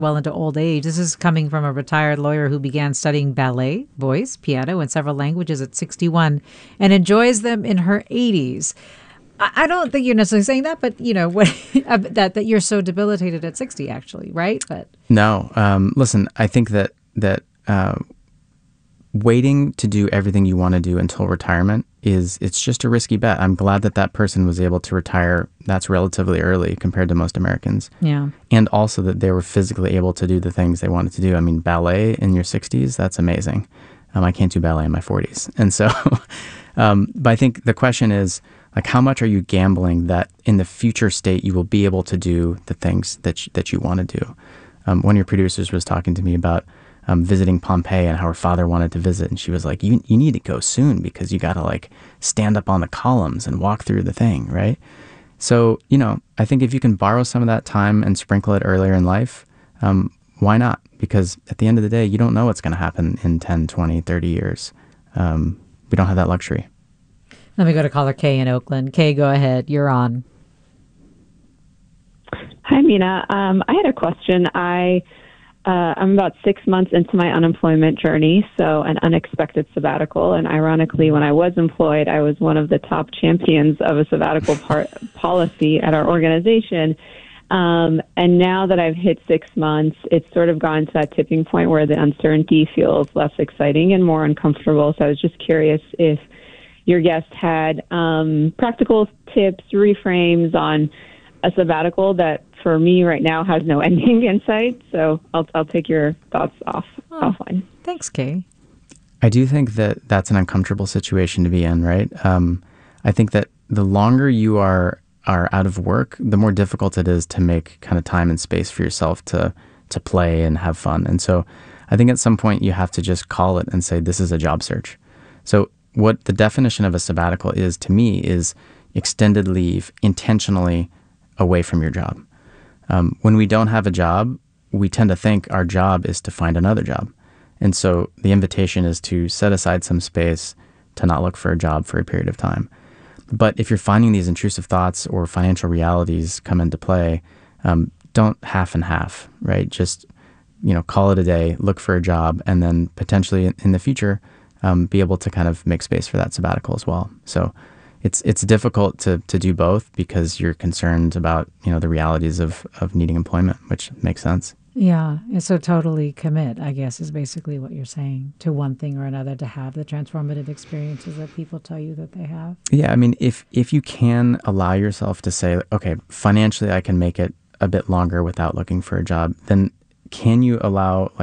well into old age. This is coming from a retired lawyer who began studying ballet, voice, piano, and several languages at 61 and enjoys them in her 80s. I don't think you're necessarily saying that, but what, that you're so debilitated at 60, actually, right? But no, listen, I think that waiting to do everything you want to do until retirement it's just a risky bet. I'm glad that person was able to retire. That's relatively early compared to most Americans. Yeah. And also that they were physically able to do the things they wanted to do. I mean, ballet in your 60s, that's amazing. I can't do ballet in my 40s. And so, but I think the question is, like, how much are you gambling that in the future state you will be able to do the things that you want to do? One of your producers was talking to me about visiting Pompeii and how her father wanted to visit. And she was like, you need to go soon because you got to like stand up on the columns and walk through the thing, right? So, I think if you can borrow some of that time and sprinkle it earlier in life, why not? Because at the end of the day, you don't know what's going to happen in 10, 20, 30 years. We don't have that luxury. Let me go to caller Kay in Oakland. Kay, go ahead. You're on. Hi, Mina. I had a question. I'm about 6 months into my unemployment journey, so an unexpected sabbatical. And ironically, when I was employed, I was one of the top champions of a sabbatical policy at our organization. And now that I've hit 6 months, it's sort of gone to that tipping point where the uncertainty feels less exciting and more uncomfortable. So I was just curious if your guest had practical tips, reframes on a sabbatical that for me right now has no ending in sight. So I'll take your thoughts offline. Thanks, Kay. I do think that that's an uncomfortable situation to be in, right? I think that the longer you are out of work, the more difficult it is to make kind of time and space for yourself to play and have fun. And so I think at some point you have to just call it and say, this is a job search. So what the definition of a sabbatical is to me is extended leave intentionally away from your job. When we don't have a job, we tend to think our job is to find another job. And so the invitation is to set aside some space to not look for a job for a period of time. But if you're finding these intrusive thoughts or financial realities come into play, don't half and half, right? Just, call it a day, look for a job, and then potentially in the future, be able to kind of make space for that sabbatical as well. So it's difficult to do both because you're concerned about, the realities of needing employment, which makes sense. Yeah. And so totally commit, I guess, is basically what you're saying, to one thing or another, to have the transformative experiences that people tell you that they have. Yeah. I mean, if you can allow yourself to say, okay, financially I can make it a bit longer without looking for a job, then can you allow